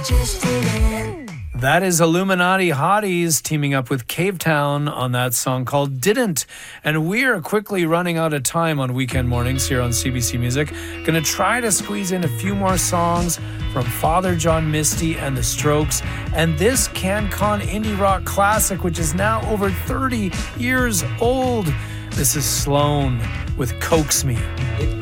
That is Illuminati Hotties teaming up with Cavetown on that song called Didn't. And we are quickly running out of time on weekend mornings here on CBC Music. Going to try to squeeze in a few more songs from Father John Misty and the Strokes and this CanCon indie rock classic, which is now over 30 years old. This is Sloan with Coax Me.